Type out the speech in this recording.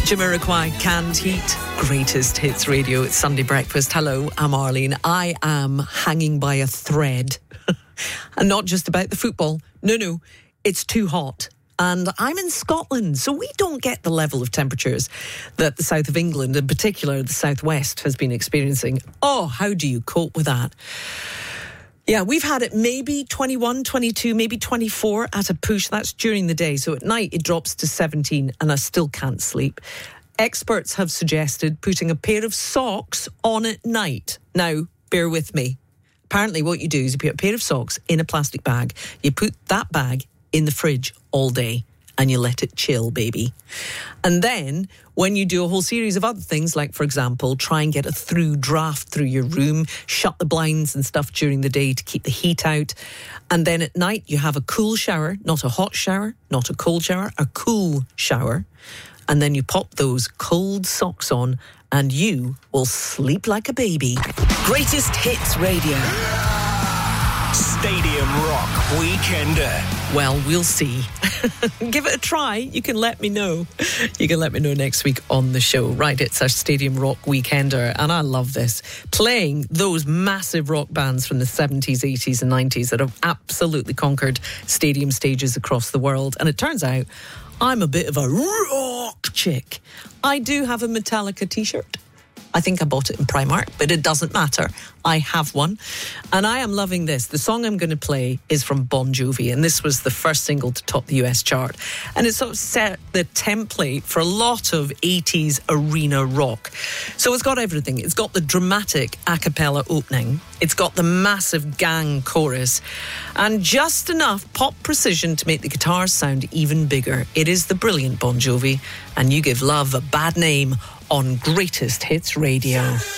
Jamiroquai, Canned Heat, Greatest Hits Radio. It's Sunday Breakfast. Hello, I'm Arlene. I am hanging by a thread. And not just about the football. No, it's too hot. And I'm in Scotland, so we don't get the level of temperatures that the south of England, in particular the southwest, has been experiencing. Oh, how do you cope with that? Yeah, we've had it maybe 21, 22, maybe 24 at a push. That's during the day. So at night it drops to 17 and I still can't sleep. Experts have suggested putting a pair of socks on at night. Now, bear with me. Apparently what you do is you put a pair of socks in a plastic bag. You put that bag in the fridge all day and you let it chill, baby. And then when you do a whole series of other things, like, for example, try and get a through draft through your room, shut the blinds and stuff during the day to keep the heat out. And then at night, you have a cool shower, not a hot shower, not a cold shower, a cool shower. And then you pop those cold socks on and you will sleep like a baby. Greatest Hits Radio. Stadium Rock Weekender. Well, we'll see. Give it a try. You can let me know. You can let me know next week on the show. Right, it's our Stadium Rock Weekender, and I love this. Playing those massive rock bands from the 70s, 80s and 90s that have absolutely conquered stadium stages across the world. And it turns out I'm a bit of a rock chick. I do have a Metallica t-shirt. I think I bought it in Primark, but it doesn't matter. I have one. And I am loving this. The song I'm going to play is from Bon Jovi, and this was the first single to top the US chart. And it sort of set the template for a lot of 80s arena rock. So it's got everything. It's got the dramatic a cappella opening. It's got the massive gang chorus. And just enough pop precision to make the guitars sound even bigger. It is the brilliant Bon Jovi. And you give love a bad name on Greatest Hits Radio.